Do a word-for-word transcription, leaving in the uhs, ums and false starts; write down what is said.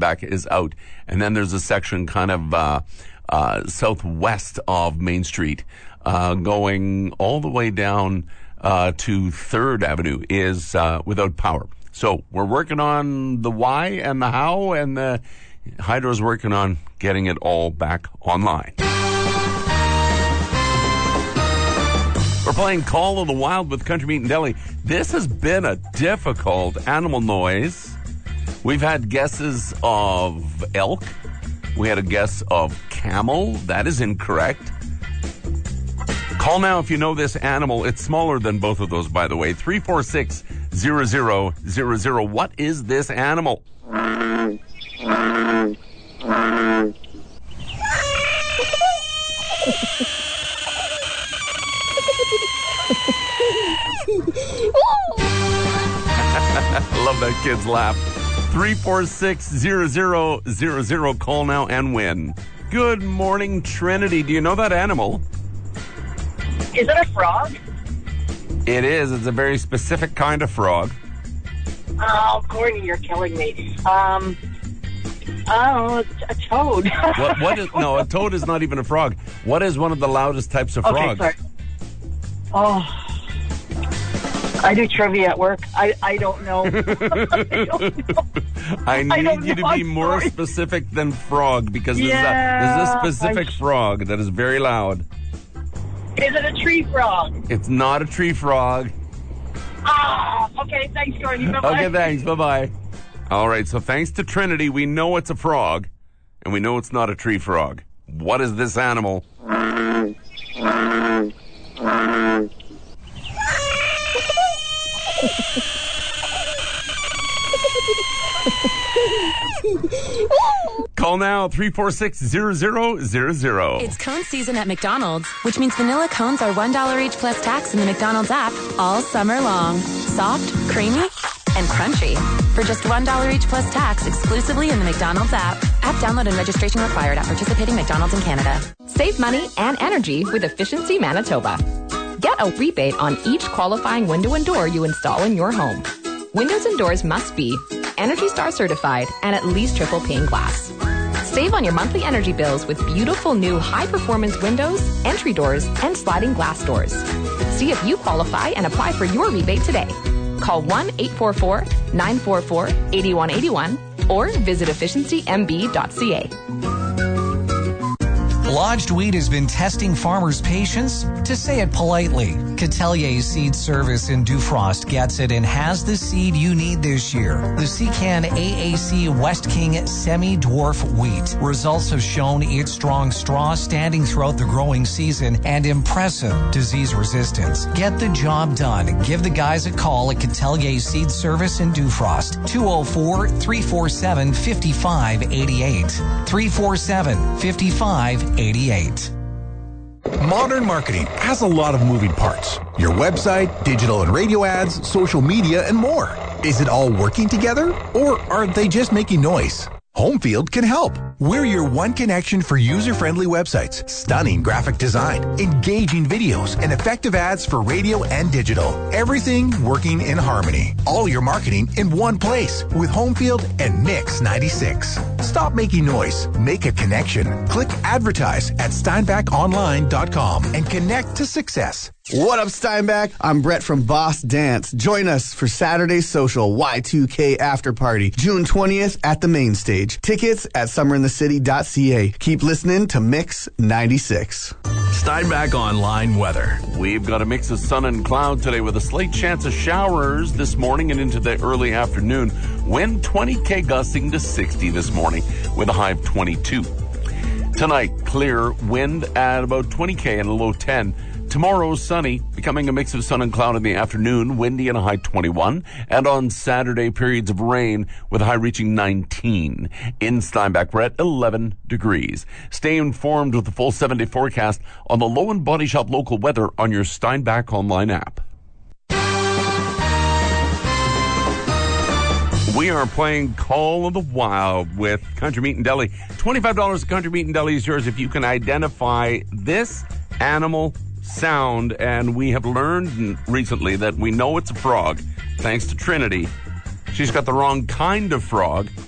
back is out. And then there's a section kind of uh, uh, southwest of Main Street uh, going all the way down uh, to third Avenue is uh, without power. So we're working on the why and the how, and the Hydro's working on getting it all back online. We're playing Call of the Wild with Country Meat and Deli. This has been a difficult animal noise. We've had guesses of elk. We had a guess of camel. That is incorrect. Call now if you know this animal. It's smaller than both of those, by the way. three four six, zero zero zero zero. What is this animal? I love that kid's laugh. three four six, zero zero zero zero. Call now and win. Good morning, Trinity. Do you know that animal? Is it a frog? It is. It's a very specific kind of frog. Oh, Courtney, you're killing me. Um, oh, a toad. what, what is, no, a toad is not even a frog. What is one of the loudest types of okay, frogs? Sorry. Oh. I do trivia at work. I, I don't know. I don't know. I need I don't you to know. be more Sorry. specific than frog, because Yeah, there's, a, there's a specific I... frog that is very loud. Is it a tree frog? It's not a tree frog. Ah, okay. Thanks, Courtney. Bye-bye. Okay, thanks. Bye-bye. All right, so thanks to Trinity, we know it's a frog, and we know it's not a tree frog. What is this animal? Call now, three four six, zero zero zero zero. It's cone season at McDonald's, which means vanilla cones are one dollar each plus tax in the McDonald's app all summer long. Soft, creamy, and crunchy. For just one dollar each plus tax exclusively in the McDonald's app. App download and registration required at participating McDonald's in Canada. Save money and energy with Efficiency Manitoba. Get a rebate on each qualifying window and door you install in your home. Windows and doors must be Energy Star certified and at least triple pane glass. Save on your monthly energy bills with beautiful new high-performance windows, entry doors, and sliding glass doors. See if you qualify and apply for your rebate today. Call one eight four four, nine four four, eight one eight one or visit efficiency m b dot c a. Lodged Wheat has been testing farmers' patience. To say it politely, Catelier Seed Service in Dufrost gets it and has the seed you need this year. The Secan A A C West King Semi-Dwarf Wheat. Results have shown its strong straw standing throughout the growing season and impressive disease resistance. Get the job done. Give the guys a call at Catelier Seed Service in Dufrost. two oh four, three four seven, five five eight eight. three four seven, five five eight eight. eighty-eight. Modern marketing has a lot of moving parts. Your website, digital and radio ads, social media, and more. Is it all working together, or are they just making noise? Homefield can help. We're your one connection for user-friendly websites, stunning graphic design, engaging videos, and effective ads for radio and digital. Everything working in harmony. All your marketing in one place with Homefield and Mix ninety-six. Stop making noise. Make a connection. Click advertise at steinbach online dot com and connect to success. What up, Steinbach? I'm Brett from Boss Dance. Join us for Saturday's social Y two K After Party, June twentieth at the main stage. Tickets at summer in the city dot c a. Keep listening to Mix ninety-six. Steinbach Online weather. We've got a mix of sun and cloud today with a slight chance of showers this morning and into the early afternoon. Wind twenty K gusting to sixty this morning with a high of twenty-two. Tonight, clear, wind at about twenty K and a low ten. Tomorrow, sunny, becoming a mix of sun and cloud in the afternoon, windy and a high twenty-one. And on Saturday, periods of rain with a high reaching nineteen. In Steinbach, we're at eleven degrees. Stay informed with the full seven-day forecast on the Low and Body Shop local weather on your Steinbach Online app. We are playing Call of the Wild with Country Meat and Deli. twenty-five dollars at Country Meat and Deli is yours if you can identify this animal sound, and we have learned recently that we know it's a frog, thanks to Trinity. She's got the wrong kind of frog,